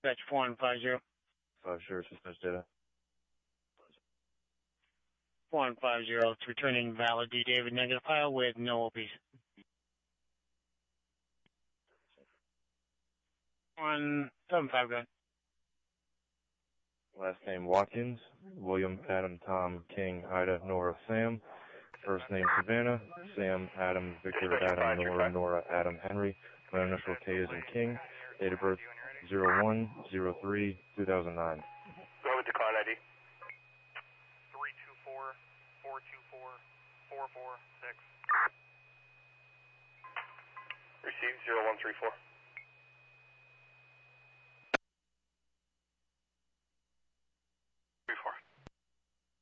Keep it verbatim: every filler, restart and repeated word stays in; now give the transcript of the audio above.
Dispatch four one five zero. Five zero, dispatch data. four one five zero, it's returning valid D David negative file with no O Ps. one seven five, go ahead. Last name Watkins, William, Adam, Tom, King, Ida, Nora, Sam. First name Savannah, Sam, Adam, Victor, Adam, Nora, Nora, Adam, Henry. My initial K is in King. Date of birth zero one zero three two thousand nine. Go with decline I D. three two four, four two four, four four six. Received zero one three four.